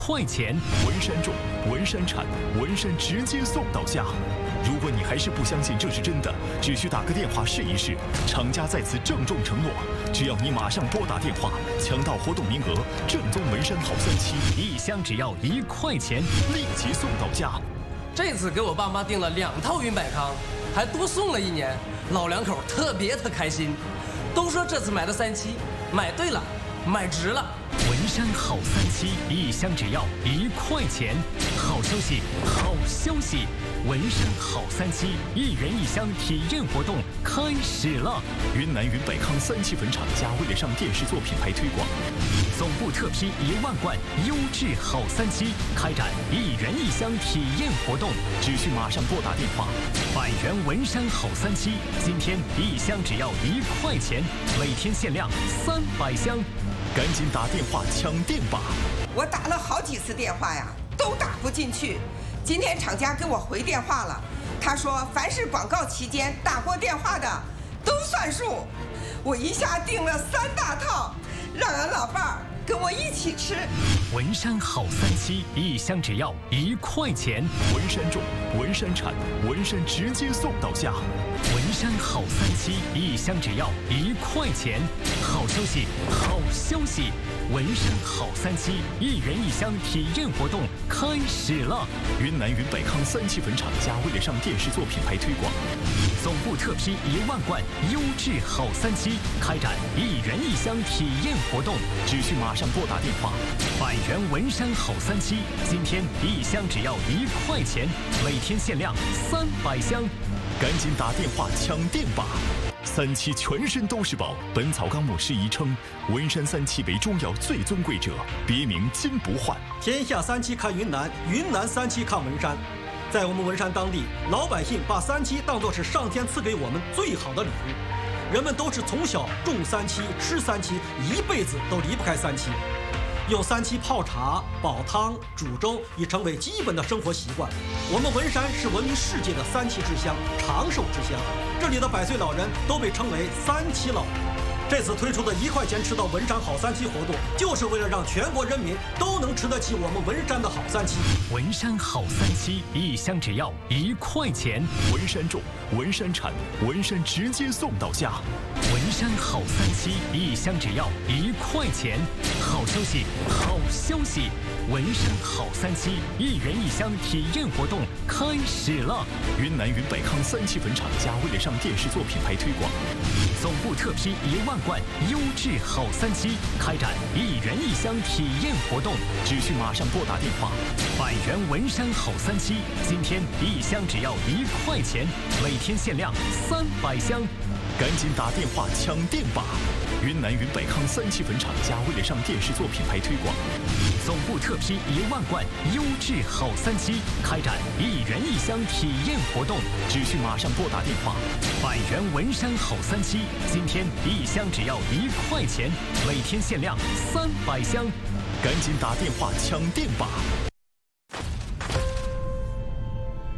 快钱，文山种，文山产，文山直接送到家。如果你还是不相信这是真的，只需打个电话试一试。厂家在此郑重承诺，只要你马上拨打电话，抢到活动名额，正宗文山好3期，1箱只要1块钱，立即送到家。 这次给我爸妈订了2套云百康，还多送了1年，老两口特别开心，都说这次买的3期买对了，买值了。 文山好3期，1箱只要1块钱。好消息，好消息！文山好3期，1元1箱体验活动开始了。云南云百康3期粉厂家为了上电视做品牌推广，总部特批1万罐优质好3期，开展1元1箱体验活动，只需马上拨打电话。100元文山好3期，今天1箱只要1块钱，每天限量300箱。赶紧打电话抢店吧！ 我打了好几次电话呀，都打不进去。今天厂家给我回电话了，他说凡是广告期间打过电话的都算数。我一下订了3大套，让俺老伴儿跟我一起吃。 文山好3期，1箱只要1块钱。文山种，文山产，文山直接送到家。文山好3期，1箱只要1块钱。好消息，好消息！文山好3期，1元1箱体验活动开始了。云南云百康3期粉厂家为了上电视做品牌推广，总部特批1万罐优质好3期，开展1元1箱体验活动，只需马上拨打电话。100元文山好3期，今天1箱只要1块钱，每天限量300箱。赶紧打电话抢店吧！3期全身都是宝，《本草纲目》适宜称文山3期为中药最尊贵者，别名金不换。 天下3期看云南，云南3期看文山。在我们文山当地，老百姓把3期当作是上天赐给我们最好的礼物。人们都是从小种3期、吃3期，一辈子都离不开3期。用3期泡茶、煲汤、煮粥已成为基本的生活习惯。我们文山是闻名世界的3期之乡，长寿之乡。这里的100岁老人都被称为3期老人。这次推出的1块钱吃到文山好3期活动，就是为了让全国人民都能吃得起我们文山的好3期。 文山好3期，1箱只要1块钱。文山种，文山产，文山直接送到家。文山好3期，1箱只要1块钱。好消息，好消息！文山好3期，1元1箱体验活动开始了。云南云百康3期粉厂家为了上电视做品牌推广，总部特批1万罐优质好3期，开展1元1箱体验活动，只需马上拨打电话。100元文山好3期，今天1箱只要1块钱，每天限量300箱。赶紧打电话抢店吧！云南云百康3期粉厂家为了上电视做品牌推广，总部特批1万罐优质好3期，开展1元1箱体验活动，只需马上拨打电话。100元文山好3期，今天1箱只要1块钱，每天限量300箱。赶紧打电话抢店吧！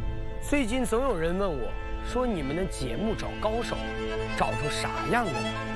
最近总有人问我，说你们的节目找高手，找出啥样的？